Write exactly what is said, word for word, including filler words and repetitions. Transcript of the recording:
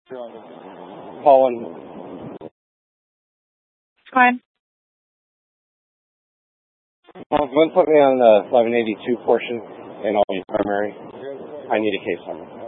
Colin. Fine. Well, go and put me on the eleven eighty-two portion and all the primary. I need a case number.